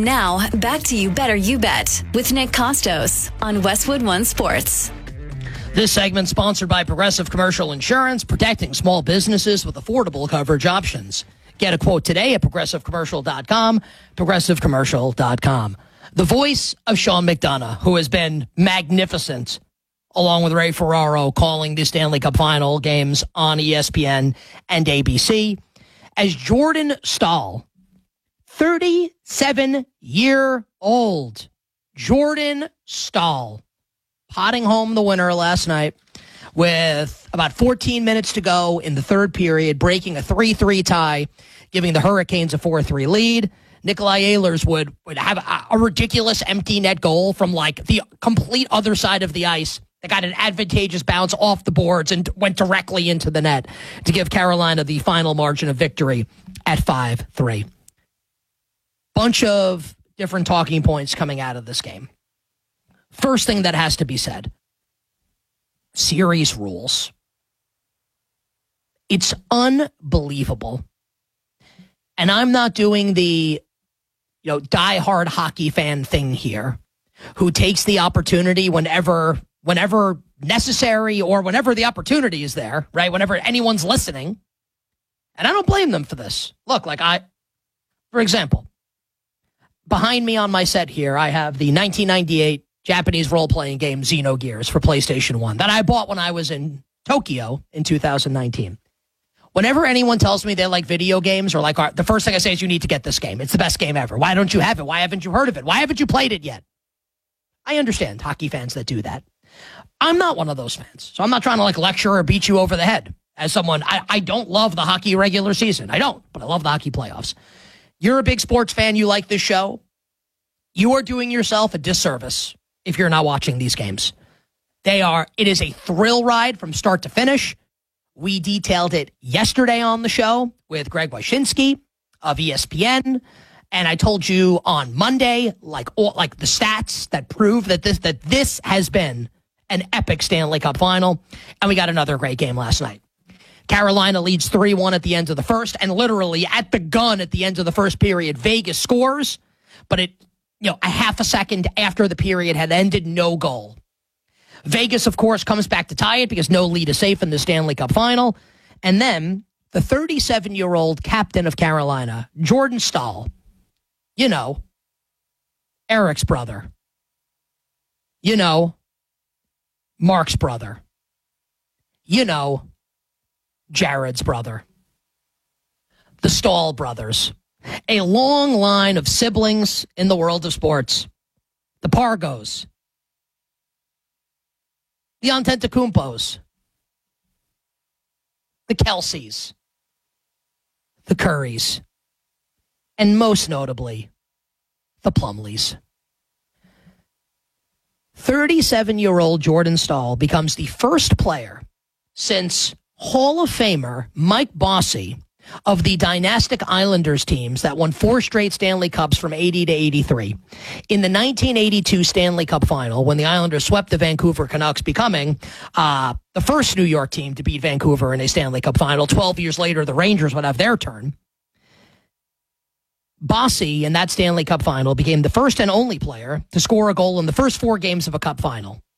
Now, back to You Better You Bet with Nick Costos on Westwood One Sports. This segment sponsored by Progressive Commercial Insurance, protecting small businesses with affordable coverage options. Get a quote today at progressivecommercial.com, progressivecommercial.com. The voice of Sean McDonough, who has been magnificent, along with Ray Ferraro, calling the Stanley Cup Final games on ESPN and ABC, as Jordan Staal, 37-year-old Jordan Staal, potting home the winner last night with about 14 minutes to go in the third period, breaking a 3-3 tie, giving the Hurricanes a 4-3 lead. Nikolai Ehlers would have a ridiculous empty net goal from like the complete other side of the ice that got an advantageous bounce off the boards and went directly into the net to give Carolina the final margin of victory at 5-3. Bunch of different talking points coming out of this game. First thing that has to be said, series rules. It's unbelievable. And I'm not doing the, diehard hockey fan thing here, who takes the opportunity whenever necessary or whenever the opportunity is there, right? Whenever anyone's listening. And I don't blame them for this. Look, for example, behind me on my set here, I have the 1998 Japanese role-playing game Xenogears for PlayStation 1 that I bought when I was in Tokyo in 2019. Whenever anyone tells me they like video games or the first thing I say is, you need to get this game. It's the best game ever. Why don't you have it? Why haven't you heard of it? Why haven't you played it yet? I understand hockey fans that do that. I'm not one of those fans. So I'm not trying to lecture or beat you over the head as someone. I don't love the hockey regular season. I don't, but I love the hockey playoffs. You're a big sports fan. You like this show. You are doing yourself a disservice if you're not watching these games. It is a thrill ride from start to finish. We detailed it yesterday on the show with Greg Wyshynski of ESPN. And I told you on Monday, the stats that prove that this has been an epic Stanley Cup final. And we got another great game last night. Carolina leads 3-1 at the end of the first, and literally at the gun at the end of the first period, Vegas scores, but a half a second after the period had ended, no goal. Vegas, of course, comes back to tie it because no lead is safe in the Stanley Cup final. And then the 37-year-old captain of Carolina, Jordan Staal, Eric's brother, Mark's brother, Jared's brother, the Staal brothers, a long line of siblings in the world of sports, the Pargos, the Antetokounmpos, the Kelseys, the Currys, and most notably, the Plumleys. 37-year-old Jordan Staal becomes the first player since Hall of Famer Mike Bossy of the dynastic Islanders teams that won 4 straight Stanley Cups from 80 to 83. In the 1982 Stanley Cup final, when the Islanders swept the Vancouver Canucks, becoming the first New York team to beat Vancouver in a Stanley Cup final, 12 years later, the Rangers would have their turn. Bossy, in that Stanley Cup final, became the first and only player to score a goal in the first 4 games of a Cup final.